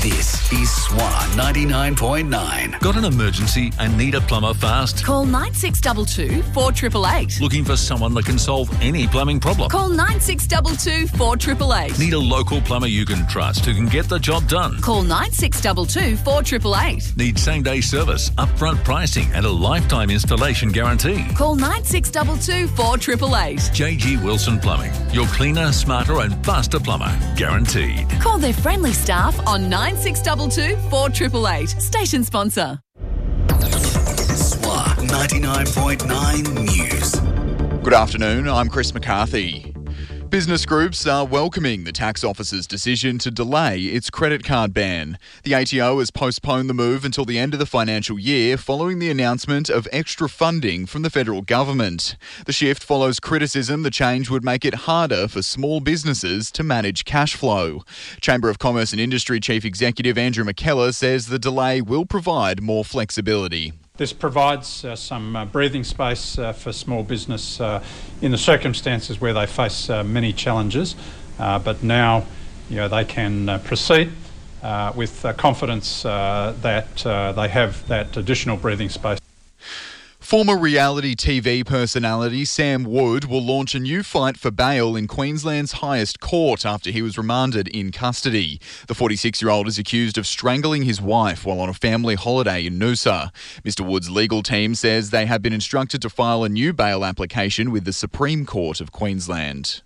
This is SWA 99.9. Got an emergency and need a plumber fast? Call 9622 4888. Looking for someone that can solve any plumbing problem? Call 9622 4888. Need a local plumber you can trust who can get the job done? Call 9622 4888. Need same-day service, upfront pricing and a lifetime installation guarantee? Call 9622 4888. JG Wilson Plumbing. Your cleaner, smarter and faster plumber. Guaranteed. Call their friendly staff on 9622 4888. Station sponsor. SWA 99.9 News. Good afternoon, I'm Chris McCarthy. Business groups are welcoming the tax office's decision to delay its credit card ban. The ATO has postponed the move until the end of the financial year following the announcement of extra funding from the federal government. The shift follows criticism the change would make it harder for small businesses to manage cash flow. Chamber of Commerce and Industry Chief Executive Andrew McKellar says the delay will provide more flexibility. This provides some breathing space for small business in the circumstances where they face many challenges, but now they can proceed with confidence that they have that additional breathing space. Former reality TV personality Sam Wood will launch a new fight for bail in Queensland's highest court after he was remanded in custody. The 46-year-old is accused of strangling his wife while on a family holiday in Noosa. Mr Wood's legal team says they have been instructed to file a new bail application with the Supreme Court of Queensland.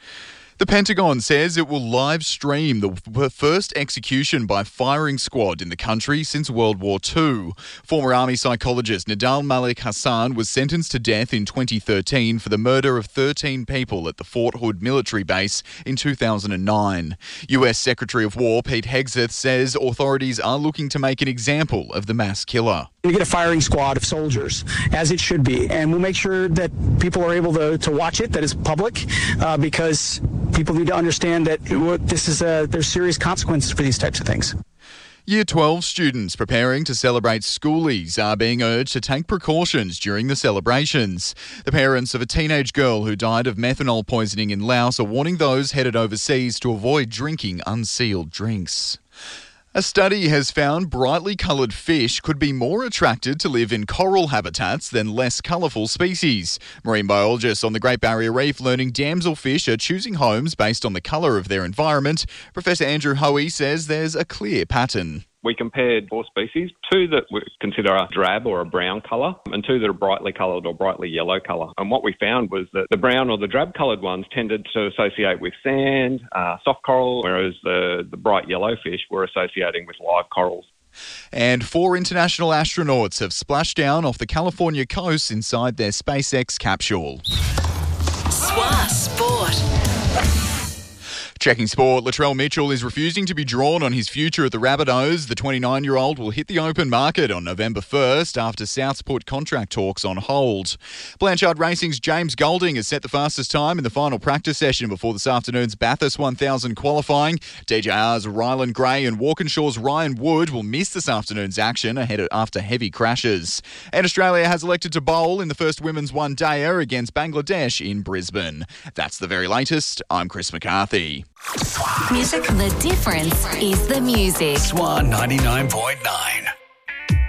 The Pentagon says it will live stream the first execution by firing squad in the country since World War II. Former Army psychologist Nidal Malik Hassan was sentenced to death in 2013 for the murder of 13 people at the Fort Hood military base in 2009. US Secretary of War Pete Hegseth says authorities are looking to make an example of the mass killer. We get a firing squad of soldiers, as it should be, and we'll make sure that people are able to watch it, that it's public, because people need to understand that there's serious consequences for these types of things. Year 12 students preparing to celebrate schoolies are being urged to take precautions during the celebrations. The parents of a teenage girl who died of methanol poisoning in Laos are warning those headed overseas to avoid drinking unsealed drinks. A study has found brightly coloured fish could be more attracted to live in coral habitats than less colourful species. Marine biologists on the Great Barrier Reef learning damselfish are choosing homes based on the colour of their environment. Professor Andrew Hoey says there's a clear pattern. We compared 4 species, 2 that we consider a drab or a brown colour and 2 that are brightly coloured or brightly yellow colour. And what we found was that the brown or the drab coloured ones tended to associate with sand, soft coral, whereas the bright yellow fish were associating with live corals. And 4 international astronauts have splashed down off the California coast inside their SpaceX capsule. SWA Sport. Checking sport, Latrell Mitchell is refusing to be drawn on his future at the Rabbitohs. The 29-year-old will hit the open market on November 1st after South's put contract talks on hold. Blanchard Racing's James Golding has set the fastest time in the final practice session before this afternoon's Bathurst 1000 qualifying. DJR's Ryland Gray and Walkinshaw's Ryan Wood will miss this afternoon's action after heavy crashes. And Australia has elected to bowl in the first women's one-dayer against Bangladesh in Brisbane. That's the very latest. I'm Chris McCarthy. Music. The difference is the music. SWA 99.9.